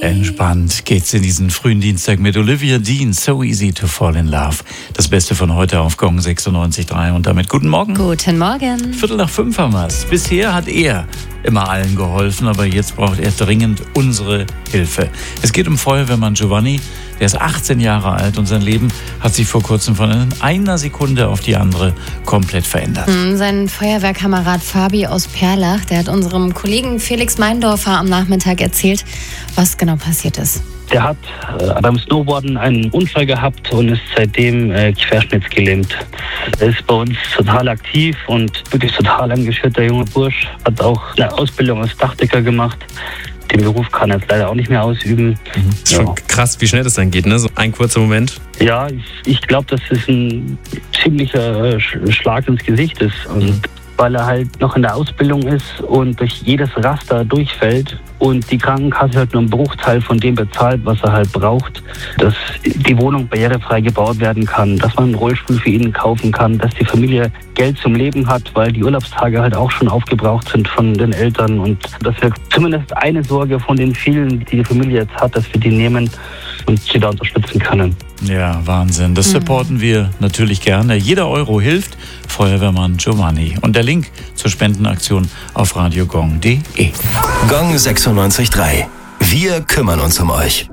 Entspannt geht's in diesen frühen Dienstag mit Olivia Dean, So Easy to Fall in Love. Das Beste von heute auf Gong 96.3 und damit guten Morgen. Guten Morgen. 4:45 haben wir's. Bisher hat er immer allen geholfen, aber jetzt braucht er dringend unsere Hilfe. Es geht um Feuerwehrmann Giovanni, der ist 18 Jahre alt und sein Leben hat sich vor kurzem von einer Sekunde auf die andere komplett verändert. Sein Feuerwehrkamerad Fabi aus Perlach, der hat unserem Kollegen Felix Meindorfer am Nachmittag erzählt, was genau passiert ist. Der hat beim Snowboarden einen Unfall gehabt und ist seitdem querschnittsgelähmt. Er ist bei uns total aktiv und wirklich total engagierter junger Bursch. Hat auch eine Ausbildung als Dachdecker gemacht. Den Beruf kann er jetzt leider auch nicht mehr ausüben. Das ist schon krass, wie schnell das dann geht, ne? So ein kurzer Moment. Ja, ich glaube, dass es ein ziemlicher Schlag ins Gesicht ist. Und weil er halt noch in der Ausbildung ist und durch jedes Raster durchfällt und die Krankenkasse halt nur einen Bruchteil von dem bezahlt, was er halt braucht, dass die Wohnung barrierefrei gebaut werden kann, dass man einen Rollstuhl für ihn kaufen kann, dass die Familie Geld zum Leben hat, weil die Urlaubstage halt auch schon aufgebraucht sind von den Eltern und dass wir zumindest eine Sorge von den vielen, die die Familie jetzt hat, dass wir die nehmen und sie da unterstützen können. Ja, Wahnsinn. Das supporten wir natürlich gerne. Jeder Euro hilft. Feuerwehrmann Giovanni. Und der Link zur Spendenaktion auf radiogong.de. Gong 96.3. Wir kümmern uns um euch.